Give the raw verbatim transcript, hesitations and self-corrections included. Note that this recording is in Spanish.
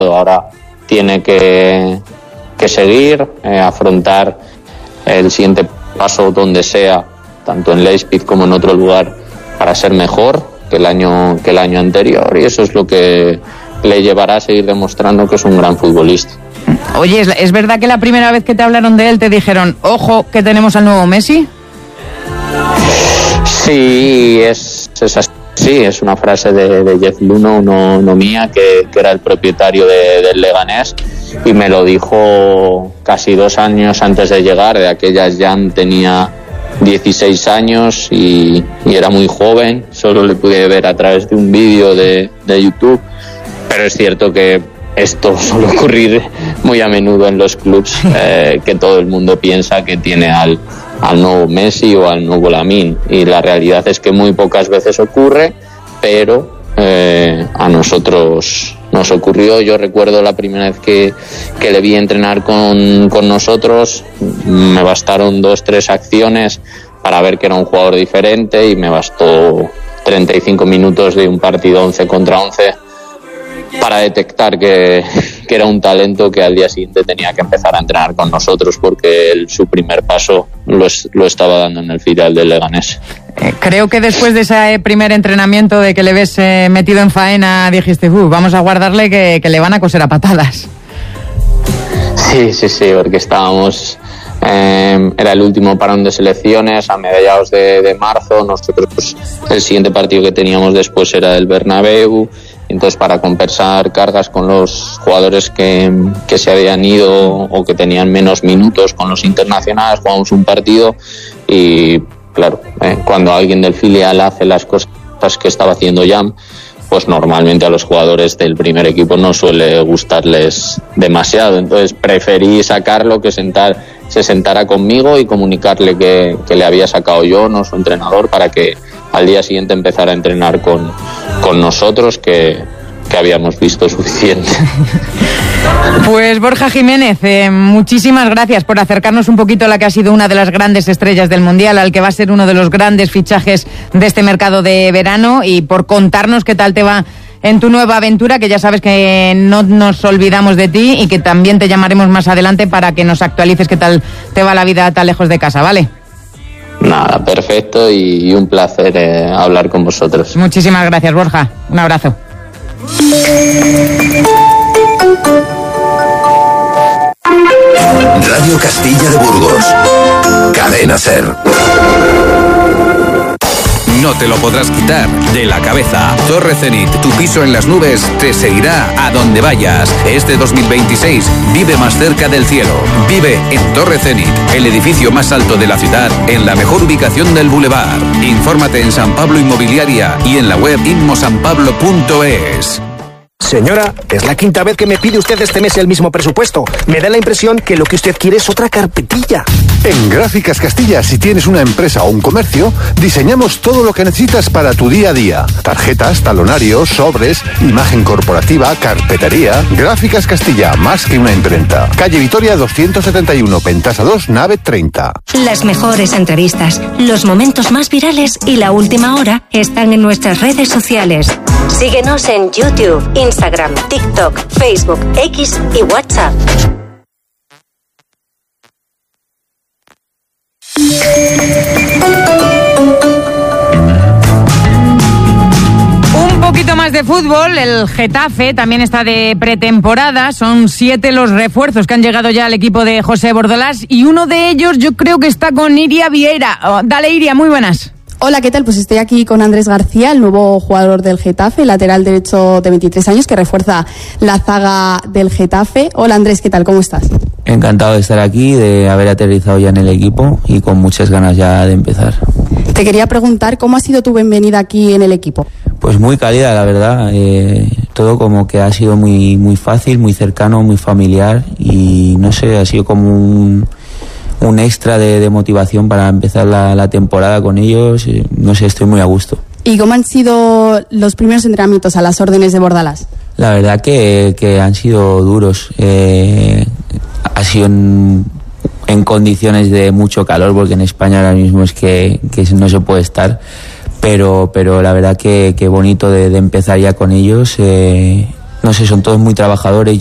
ahora tiene que, que seguir, eh, afrontar el siguiente paso donde sea, tanto en Leipzig como en otro lugar, para ser mejor que el año que el año anterior, y eso es lo que le llevará a seguir demostrando que es un gran futbolista. Oye, ¿es, ¿es verdad que la primera vez que te hablaron de él te dijeron, ojo, que tenemos al nuevo Messi? Sí, es, es así. Sí, es una frase de, de Jeff Luno, no, no mía, que, que era el propietario de, del Leganés, y me lo dijo casi dos años antes de llegar. De aquellas Jan tenía dieciséis años y, y era muy joven, solo le pude ver a través de un vídeo de, de YouTube, pero es cierto que esto suele ocurrir muy a menudo en los clubs, eh, que todo el mundo piensa que tiene al, al nuevo Messi o al nuevo Lamine, y la realidad es que muy pocas veces ocurre, pero eh, a nosotros nos ocurrió. Yo recuerdo la primera vez que, que le vi entrenar con, con nosotros, me bastaron dos, tres acciones para ver que era un jugador diferente, y me bastó treinta y cinco minutos de un partido once contra once para detectar que, que era un talento que al día siguiente tenía que empezar a entrenar con nosotros, porque él, su primer paso lo, es, lo estaba dando en el filial del Leganés. Eh, creo que después de ese primer entrenamiento de que le ves eh, metido en faena, dijiste, uh, vamos a guardarle que, que le van a coser a patadas. Sí, sí, sí, porque estábamos... Eh, era el último parón de selecciones a mediados de, de marzo. Nosotros, pues, el siguiente partido que teníamos después era el Bernabéu. Entonces, para compensar cargas con los jugadores que, que se habían ido o que tenían menos minutos con los internacionales, jugamos un partido y, claro, eh, cuando alguien del filial hace las cosas que estaba haciendo Jan, pues normalmente a los jugadores del primer equipo no suele gustarles demasiado. Entonces preferí sacarlo, que sentar, se sentara conmigo y comunicarle que, que le había sacado yo, no su entrenador, para que al día siguiente empezara a entrenar con, con nosotros, que, que habíamos visto suficiente. Pues Borja Jiménez, eh, muchísimas gracias por acercarnos un poquito a la que ha sido una de las grandes estrellas del Mundial, al que va a ser uno de los grandes fichajes de este mercado de verano, y por contarnos qué tal te va en tu nueva aventura, que ya sabes que no nos olvidamos de ti y que también te llamaremos más adelante para que nos actualices qué tal te va la vida tan lejos de casa, ¿vale? Nada, perfecto, y un placer eh, hablar con vosotros. Muchísimas gracias, Borja. Un abrazo. Radio Castilla de Burgos. Cadena SER. No te lo podrás quitar de la cabeza. Torre Zenit, tu piso en las nubes, te seguirá a donde vayas. Este dos mil veintiséis vive más cerca del cielo. Vive en Torre Zenit, el edificio más alto de la ciudad, en la mejor ubicación del bulevar. Infórmate en San Pablo Inmobiliaria y en la web inmosanpablo punto es. Señora, es la quinta vez que me pide usted este mes el mismo presupuesto. Me da la impresión que lo que usted quiere es otra carpetilla. En Gráficas Castilla, si tienes una empresa o un comercio, diseñamos todo lo que necesitas para tu día a día. Tarjetas, talonarios, sobres, imagen corporativa, carpetería. Gráficas Castilla, más que una imprenta. Calle Vitoria doscientos setenta y uno, Pentasa dos, nave treinta. Las mejores entrevistas, los momentos más virales y la última hora están en nuestras redes sociales. Síguenos en YouTube, Instagram, TikTok, Facebook, X y WhatsApp. Un poquito más de fútbol. El Getafe también está de pretemporada. Son siete los refuerzos que han llegado ya al equipo de José Bordalás, y uno de ellos yo creo que está con Iria Vieira. Oh, dale, Iria, muy buenas. Hola, ¿qué tal? Pues estoy aquí con Andrés García, el nuevo jugador del Getafe, lateral derecho de veintitrés años, que refuerza la zaga del Getafe. Hola Andrés, ¿qué tal? ¿Cómo estás? Encantado de estar aquí, de haber aterrizado ya en el equipo y con muchas ganas ya de empezar. Te quería preguntar, ¿cómo ha sido tu bienvenida aquí en el equipo? Pues muy cálida, la verdad. Eh, todo como que ha sido muy, muy fácil, muy cercano, muy familiar, y no sé, ha sido como un... un extra de, de motivación para empezar la, la temporada con ellos. No sé, estoy muy a gusto. ¿Y cómo han sido los primeros entrenamientos a las órdenes de Bordalás? La verdad que, que han sido duros. Eh, ha sido en, en condiciones de mucho calor, porque en España ahora mismo es que, que no se puede estar. Pero, pero la verdad que, que bonito de, de empezar ya con ellos. Eh, no sé, son todos muy trabajadores.